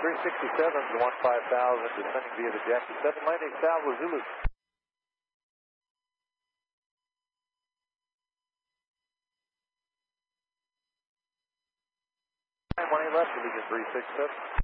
367 to 15,000, descending via the Jackie 7, landing Salvo Zulu. 18 left, Allegiant 367.